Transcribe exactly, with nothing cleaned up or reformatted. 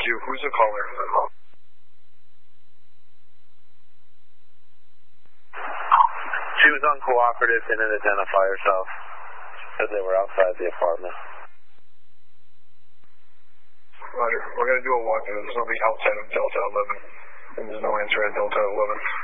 you. Who's the caller? She was uncooperative, didn't identify herself, because they were outside the apartment. Roger. We're going to do a walk, and there's nobody outside of Delta eleven. And there's no answer at Delta eleven.